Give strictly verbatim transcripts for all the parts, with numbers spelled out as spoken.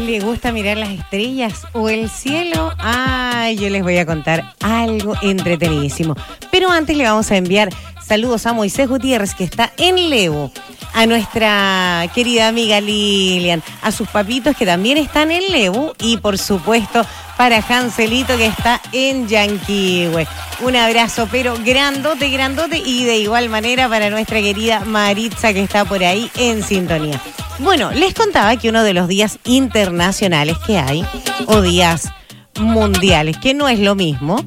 ¿Le gusta mirar las estrellas o el cielo? Ay, yo les voy a contar algo entretenidísimo. Pero antes le vamos a enviar saludos a Moisés Gutiérrez, que está en Levo, a nuestra querida amiga Lilian, a sus papitos que también están en Levo y por supuesto para Hanselito que está en Yanquihue. Un abrazo pero grandote, grandote y de igual manera para nuestra querida Maritza que está por ahí en sintonía. Bueno, les contaba que uno de los días internacionales que hay, o días mundiales, que no es lo mismo.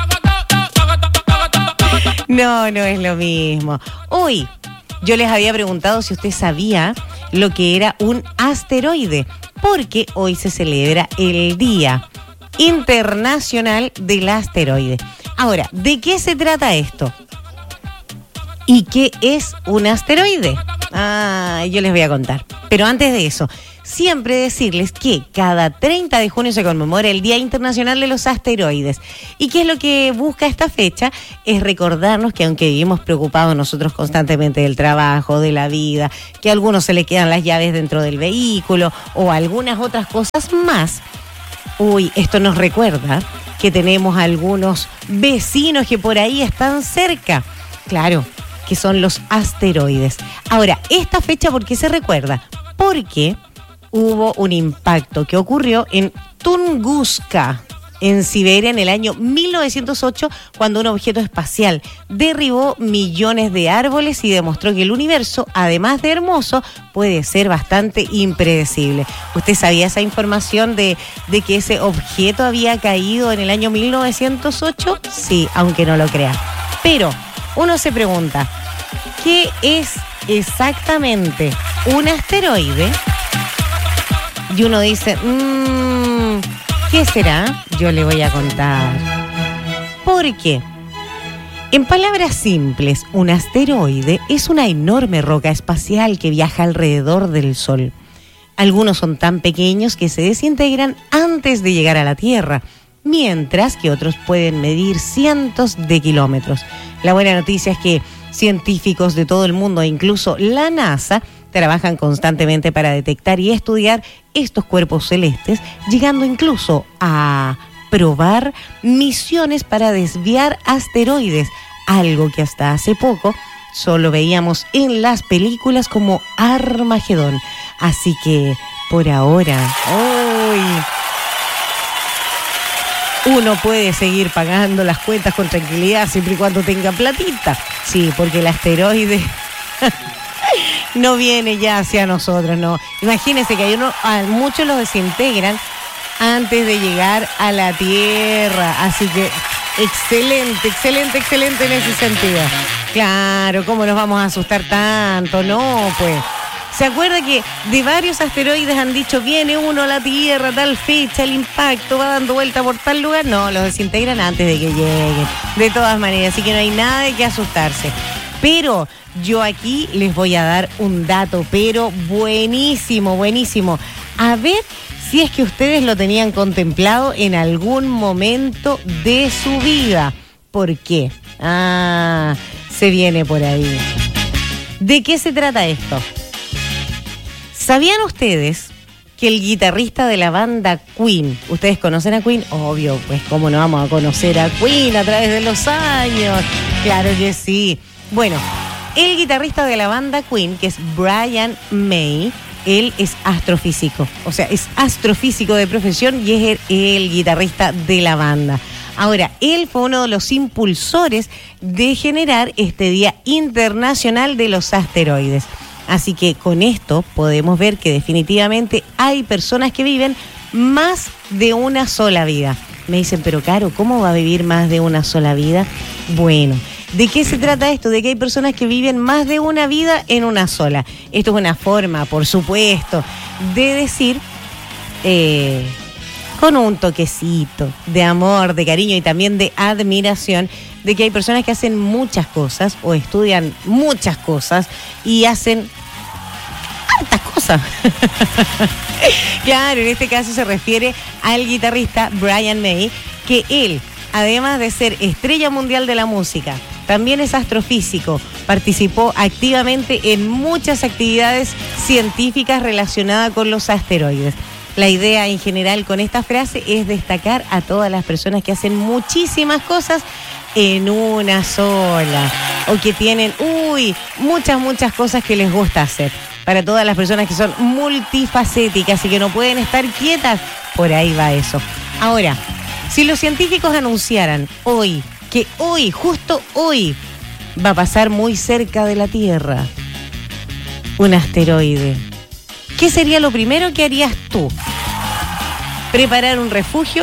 No, no es lo mismo. Hoy yo les había preguntado si usted sabía lo que era un asteroide, porque hoy se celebra el Día Internacional del Asteroide. Ahora, ¿de qué se trata esto? ¿Y qué es un asteroide? Ah, yo les voy a contar. Pero antes de eso, siempre decirles que cada treinta de junio se conmemora el Día Internacional de los Asteroides. ¿Y qué es lo que busca esta fecha? Es recordarnos que aunque vivimos preocupados nosotros constantemente del trabajo, de la vida, que a algunos se le quedan las llaves dentro del vehículo o algunas otras cosas más, uy, esto nos recuerda que tenemos algunos vecinos que por ahí están cerca. Claro, que son los asteroides. Ahora, esta fecha, ¿por qué se recuerda? Porque hubo un impacto que ocurrió en Tunguska, en Siberia, en el año mil novecientos ocho, cuando un objeto espacial derribó millones de árboles y demostró que el universo, además de hermoso, puede ser bastante impredecible. ¿Usted sabía esa información de, de que ese objeto había caído en el año mil novecientos ocho? Sí, aunque no lo crea. Pero uno se pregunta, ¿qué es exactamente un asteroide? Y uno dice, mmm, ¿qué será? Yo le voy a contar. ¿Por qué? En palabras simples, un asteroide es una enorme roca espacial que viaja alrededor del Sol. Algunos son tan pequeños que se desintegran antes de llegar a la Tierra, mientras que otros pueden medir cientos de kilómetros. La buena noticia es que científicos de todo el mundo, e incluso la NASA, trabajan constantemente para detectar y estudiar estos cuerpos celestes, llegando incluso a probar misiones para desviar asteroides, algo que hasta hace poco solo veíamos en las películas como Armagedón. Así que, por ahora, ¡uy! Uno puede seguir pagando las cuentas con tranquilidad siempre y cuando tenga platita. Sí, porque el asteroide no viene ya hacia nosotros, no. Imagínense que hay uno, a muchos los desintegran antes de llegar a la Tierra. Así que excelente, excelente, excelente en ese sentido. Claro, ¿cómo nos vamos a asustar tanto? No, pues. ¿Se acuerda que de varios asteroides han dicho, viene uno a la Tierra, tal fecha, el impacto va dando vuelta por tal lugar? No, los desintegran antes de que lleguen, de todas maneras, así que no hay nada de qué asustarse. Pero yo aquí les voy a dar un dato, pero buenísimo, buenísimo. A ver si es que ustedes lo tenían contemplado en algún momento de su vida. ¿Por qué? Ah, se viene por ahí. ¿De qué se trata esto? ¿Sabían ustedes que el guitarrista de la banda Queen, ¿ustedes conocen a Queen? Obvio, pues cómo no vamos a conocer a Queen a través de los años. Claro que sí. Bueno, el guitarrista de la banda Queen, que es Brian May, él es astrofísico. O sea, es astrofísico de profesión y es el, el guitarrista de la banda. Ahora, él fue uno de los impulsores de generar este Día Internacional de los Asteroides. Así que con esto podemos ver que definitivamente hay personas que viven más de una sola vida. Me dicen, pero Caro, ¿cómo va a vivir más de una sola vida? Bueno, ¿de qué se trata esto? De que hay personas que viven más de una vida en una sola. Esto es una forma, por supuesto, de decir, eh, con un toquecito de amor, de cariño y también de admiración, de que hay personas que hacen muchas cosas o estudian muchas cosas y hacen hartas cosas. Claro, en este caso se refiere al guitarrista Brian May, que él, además de ser estrella mundial de la música, también es astrofísico, participó activamente en muchas actividades científicas relacionadas con los asteroides. La idea en general con esta frase es destacar a todas las personas que hacen muchísimas cosas en una sola o que tienen, uy, muchas, muchas cosas que les gusta hacer. Para todas las personas que son multifacéticas y que no pueden estar quietas, por ahí va eso. Ahora, si los científicos anunciaran hoy, que hoy, justo hoy, va a pasar muy cerca de la Tierra un asteroide, ¿qué sería lo primero que harías tú? ¿Preparar un refugio?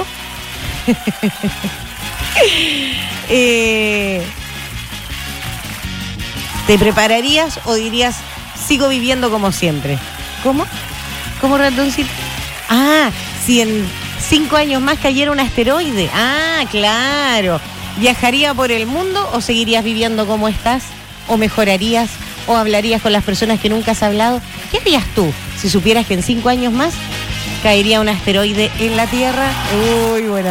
eh, ¿Te prepararías o dirías, sigo viviendo como siempre? ¿Cómo? ¿Cómo, ratoncito? Ah, si en cinco años más cayera un asteroide. Ah, claro. ¿Viajaría por el mundo o seguirías viviendo como estás? ¿O mejorarías? ¿O hablarías con las personas que nunca has hablado? ¿Qué harías tú si supieras que en cinco años más caería un asteroide en la Tierra? Uy, bueno.